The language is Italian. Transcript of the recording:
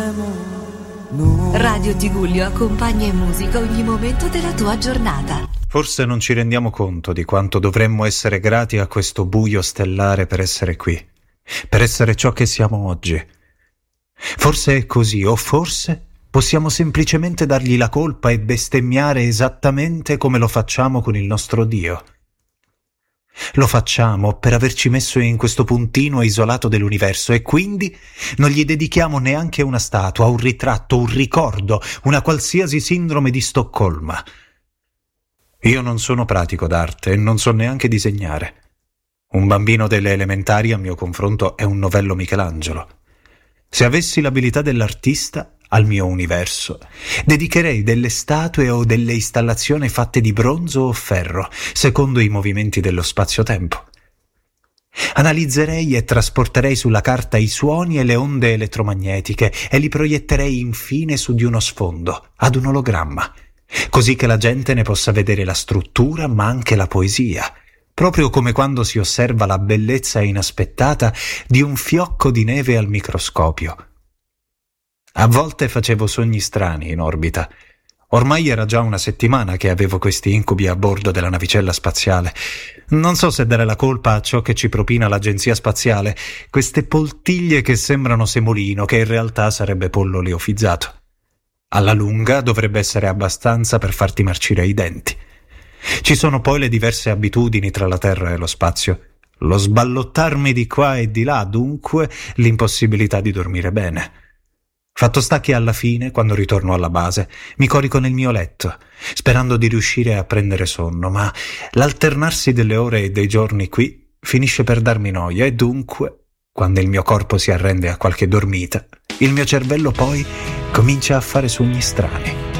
Radio Tigullio accompagna in musica ogni momento della tua giornata. Forse non ci rendiamo conto di quanto dovremmo essere grati a questo buio stellare per essere qui, per essere ciò che siamo oggi. Forse è così, o forse possiamo semplicemente dargli la colpa e bestemmiare esattamente come lo facciamo con il nostro Dio. Lo facciamo per averci messo in questo puntino isolato dell'universo e quindi non gli dedichiamo neanche una statua, un ritratto, un ricordo, una qualsiasi sindrome di Stoccolma. Io non sono pratico d'arte e non so neanche disegnare. Un bambino delle elementari a mio confronto è un novello Michelangelo. Se avessi l'abilità dell'artista, al mio universo, dedicherei delle statue o delle installazioni fatte di bronzo o ferro, secondo i movimenti dello spazio-tempo. Analizzerei e trasporterei sulla carta i suoni e le onde elettromagnetiche e li proietterei infine su di uno sfondo, ad un ologramma, così che la gente ne possa vedere la struttura ma anche la poesia, proprio come quando si osserva la bellezza inaspettata di un fiocco di neve al microscopio. A volte facevo sogni strani in orbita. Ormai era già una settimana che avevo questi incubi a bordo della navicella spaziale. Non so se dare la colpa a ciò che ci propina l'agenzia spaziale, queste poltiglie che sembrano semolino, che in realtà sarebbe pollo leofizzato. Alla lunga dovrebbe essere abbastanza per farti marcire i denti. Ci sono poi le diverse abitudini tra la Terra e lo spazio. Lo sballottarmi di qua e di là, dunque l'impossibilità di dormire bene. Fatto sta che alla fine, quando ritorno alla base, mi corico nel mio letto, sperando di riuscire a prendere sonno, ma l'alternarsi delle ore e dei giorni qui finisce per darmi noia e dunque, quando il mio corpo si arrende a qualche dormita, il mio cervello poi comincia a fare sogni strani.